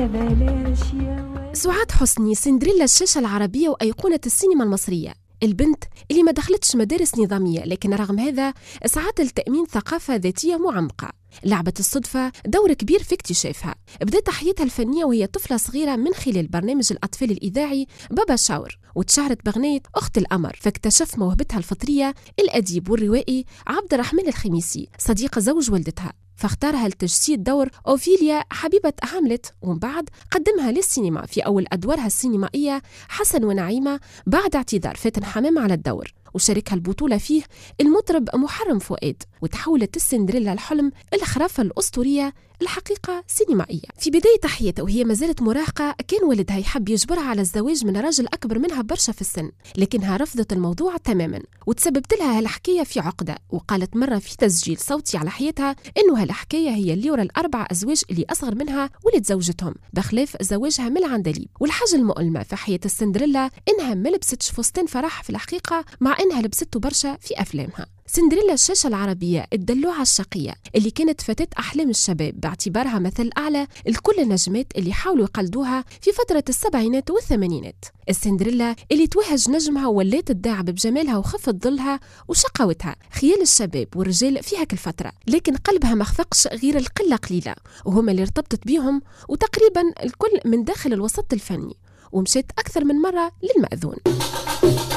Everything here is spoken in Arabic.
سعاد حسني سندريلا الشاشة العربية وأيقونة السينما المصرية، البنت اللي ما دخلتش مدارس نظامية لكن رغم هذا سعت لتأمين ثقافة ذاتية معمقة. لعبت الصدفة دور كبير في اكتشافها. بدأت حياتها الفنية وهي طفلة صغيرة من خلال برنامج الأطفال الإذاعي بابا شاور، وتشهرت بأغنية أخت القمر، فاكتشف موهبتها الفطرية الأديب والروائي عبد الرحمن الخميسي صديق زوج والدتها، فاختارها لتجسيد دور أوفيليا حبيبة هاملت، ومن بعد قدمها للسينما في أول أدوارها السينمائية حسن ونعيمة بعد اعتذار فاتن حمام على الدور، وشاركها البطولة فيه المطرب محرم فؤاد. وتحولت السندريلا الحلم الخرافة الأسطورية الحقيقة سينمائية. في بداية حياتها وهي ما زالت مراهقة كان والدها يحب يجبرها على الزواج من راجل أكبر منها برشا في السن، لكنها رفضت الموضوع تماما وتسببت لها هالحكاية في عقدة. وقالت مرة في تسجيل صوتي على حياتها إنه هالحكاية هي اللي ورا الأربع أزواج اللي أصغر منها ولد زوجتهم بخلاف زواجها من العندليب. والحاجة المؤلمة في حياة السندريلا إنها ما لبستش فستان فرح في الحقيقة، مع إنها لبسته برشا في أفلامها. سندريلا الشاشة العربية الدلوعة الشقية اللي كانت فتاة أحلام الشباب باعتبارها مثل أعلى لكل النجمات اللي حاولوا يقلدوها في فترة السبعينات والثمانينات. السندريلا اللي توهج نجمها ولات تداعب بجمالها وخفت ظلها وشقاوتها خيال الشباب والرجال في هاك الفترة، لكن قلبها ما خفقش غير القلة قليلة وهم اللي ارتبطت بيهم، وتقريبا الكل من داخل الوسط الفني، ومشيت أكثر من مرة للمأذون.